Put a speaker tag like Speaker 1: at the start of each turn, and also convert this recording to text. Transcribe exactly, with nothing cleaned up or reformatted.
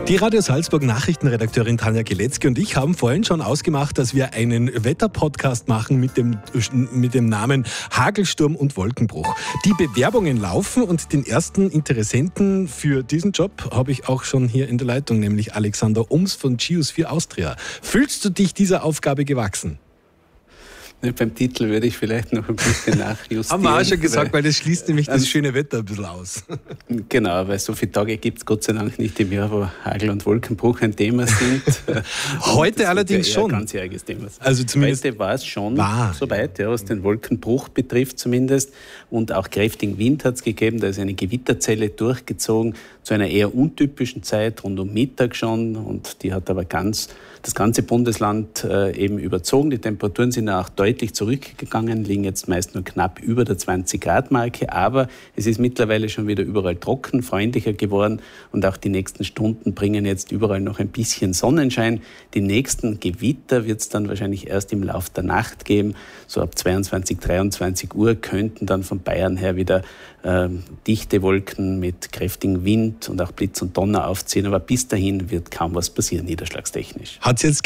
Speaker 1: Die Radio Salzburg Nachrichtenredakteurin Tanja Geletzky und ich haben vorhin schon ausgemacht, dass wir einen Wetterpodcast machen mit dem, mit dem Namen Hagelsturm und Wolkenbruch. Die Bewerbungen laufen und den ersten Interessenten für diesen Job habe ich auch schon hier in der Leitung, nämlich Alexander Ums von Geosphere Austria. Fühlst du dich dieser Aufgabe gewachsen?
Speaker 2: Beim Titel würde ich vielleicht noch ein bisschen nachjustieren.
Speaker 1: Haben wir auch schon gesagt, weil, weil das schließt nämlich das
Speaker 2: also,
Speaker 1: schöne Wetter ein bisschen aus.
Speaker 2: Genau, weil so viele Tage gibt es Gott sei Dank nicht im Jahr, wo Hagel und Wolkenbruch ein Thema sind.
Speaker 1: Heute allerdings
Speaker 2: ja
Speaker 1: schon.
Speaker 2: Ein ganzjähriges Thema.
Speaker 1: Also zumindest
Speaker 2: Heute war es schon
Speaker 1: war.
Speaker 2: soweit, ja, was den Wolkenbruch betrifft zumindest. Und auch kräftigen Wind hat es gegeben. Da ist eine Gewitterzelle durchgezogen zu einer eher untypischen Zeit, rund um Mittag schon. Und die hat aber ganz das ganze Bundesland äh, eben überzogen. Die Temperaturen sind auch deutlich zurückgegangen, liegen jetzt meist nur knapp über der zwanzig Grad Marke. Aber es ist mittlerweile schon wieder überall trocken, freundlicher geworden. Und auch die nächsten Stunden bringen jetzt überall noch ein bisschen Sonnenschein. Die nächsten Gewitter wird es dann wahrscheinlich erst im Laufe der Nacht geben. So ab zweiundzwanzig, dreiundzwanzig Uhr könnten dann von Bayern her wieder äh, dichte Wolken mit kräftigem Wind und auch Blitz und Donner aufziehen. Aber bis dahin wird kaum was passieren, niederschlagstechnisch.
Speaker 1: Hat es jetzt